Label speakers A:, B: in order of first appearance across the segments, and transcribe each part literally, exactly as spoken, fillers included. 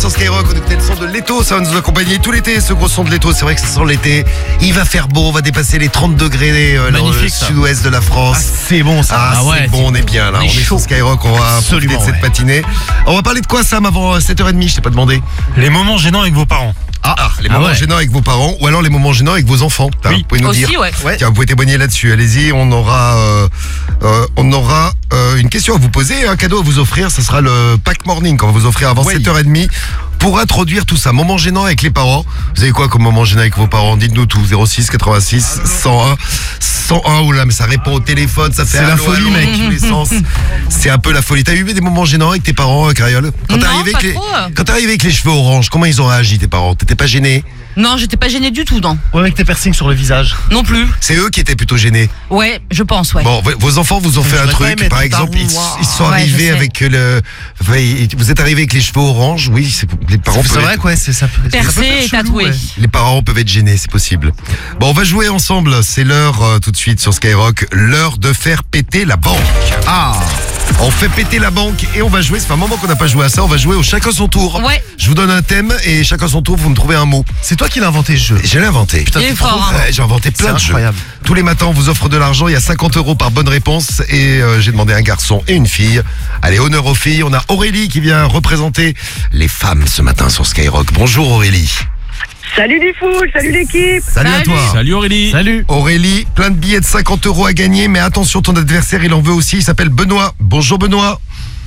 A: sur Skyrock, on écoutait le son de Leto, ça va nous accompagner tout l'été, ce gros son de Leto, c'est vrai que ça sent l'été, il va faire beau, on va dépasser les trente degrés euh, dans le
B: ça.
A: sud-ouest de la France.
B: Ah, c'est bon ça.
A: Ah,
B: Ah
A: c'est
B: ouais,
A: bon, on
B: c'est
A: est bien là,
B: on
A: on
B: est
A: est sur
B: chaud.
A: Skyrock, on va profiter
B: Absolument,
A: de cette
B: ouais.
A: matinée. On va parler de quoi Sam avant sept heures trente, je t'ai pas demandé.
B: Les moments gênants avec vos parents.
A: Ah, ah les
B: Ah
A: moments
B: ouais.
A: gênants avec vos parents ou alors les moments gênants avec vos enfants. Hein,
B: Oui.
A: vous pouvez nous
C: Aussi,
A: dire.
C: ouais.
B: Ouais.
A: Tiens, vous pouvez témoigner là-dessus. Allez-y, on aura, euh, euh, on aura euh, une question à vous poser, un cadeau à vous offrir. Ça sera le Pack Morning qu'on va vous offrir avant
B: Oui.
A: sept heures trente pour introduire tout ça. Moment gênant avec les parents. Vous avez quoi comme moment gênant avec vos parents? Dites-nous tout. zéro six quatre-vingt-six cent un cent un. Oula, mais ça répond au téléphone, ça fait
B: C'est la
A: allô,
B: folie,
A: allô,
B: mec.
A: dans tous les sens. C'est un peu la folie. T'as eu des moments gênants avec tes parents, euh, Cariole? Quand t'es
C: Non,
A: arrivé
C: pas
A: avec les,
C: trop.
A: quand t'es arrivé avec les cheveux orange, comment ils ont réagi tes parents? T'étais pas gêné?
C: Non, j'étais pas gênée du tout, non.
B: Ouais, avec tes piercings sur le visage.
C: Non plus.
A: C'est eux qui étaient plutôt gênés.
C: Ouais, je pense, ouais.
A: Bon, v- vos enfants vous ont fait un
B: J'aurais pas
A: truc,
B: aimé
A: par
B: être
A: exemple,
B: daron,
A: ils,
B: moi.
A: ils sont
C: Ouais, je
A: arrivés
C: sais.
A: avec le... enfin, ils- vous êtes arrivé avec les cheveux orange, oui, c'est, les parents
B: C'est
A: peuvent
B: vrai
A: être,
B: quoi, c'est ça. peut- ça peut
C: Percé
B: faire
C: et
B: chelou,
C: tatoué.
B: ouais.
A: les parents peuvent être gênés, c'est possible. Bon, on va jouer ensemble, c'est l'heure euh, tout de suite sur Skyrock, l'heure de faire péter la banque. Ah, on fait péter la banque et on va jouer, ça fait un moment qu'on n'a pas joué à ça, on va jouer au chacun son tour.
C: Ouais.
A: Je vous donne un thème et chacun son tour, vous me trouvez un mot.
B: C'est toi qui l'as inventé ce jeu.
A: J'ai inventé.
B: Putain,
C: Il est
B: t'es
C: fort,
B: trop
C: hein.
B: fort.
A: Ouais, j'ai inventé plein
B: C'est
A: de jeux.
B: incroyable.
A: Tous les matins, on vous offre de l'argent. Il y a cinquante euros par bonne réponse. Et euh, j'ai demandé un garçon et une fille. Allez, honneur aux filles. On a Aurélie qui vient représenter les femmes ce matin sur Skyrock. Bonjour Aurélie.
D: Salut les fous, salut l'équipe.
A: Salut, à
C: Salut.
A: toi.
B: Salut Aurélie. Salut.
A: Aurélie, plein de billets de cinquante euros à gagner. Mais attention, ton adversaire, il en veut aussi. Il s'appelle Benoît. Bonjour Benoît.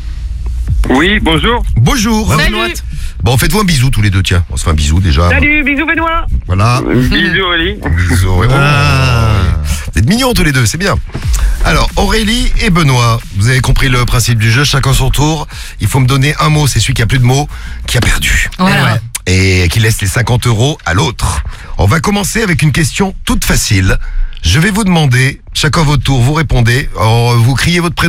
E: Oui, bonjour.
A: Bonjour.
C: Salut.
A: Bon, faites-vous un bisou tous les deux, tiens. On se fait un bisou déjà.
D: Salut, bisous Benoît.
A: Voilà.
E: Bisous, Aurélie.
A: Bisous. Ouais.
B: Ah.
A: Vous êtes mignons tous les deux, c'est bien. Alors, Aurélie et Benoît, vous avez compris le principe du jeu, chacun son tour. Il faut me donner un mot, c'est celui qui a plus de mots qui a perdu.
C: Voilà.
A: Et qui laisse les cinquante euros à l'autre. On va commencer avec une question toute facile. Je vais vous demander, chacun votre tour, vous répondez, alors, vous criez votre prénom.